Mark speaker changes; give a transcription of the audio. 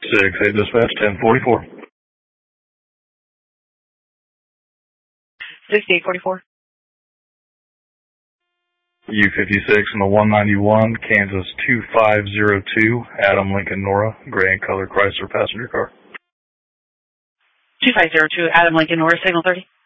Speaker 1: 6-8 dispatch, 1044.
Speaker 2: 6844.
Speaker 1: U-56 and the 191, Kansas 2502, Adam Lincoln Nora, gray and color Chrysler passenger car.
Speaker 2: 2502, Adam Lincoln Nora, signal 30.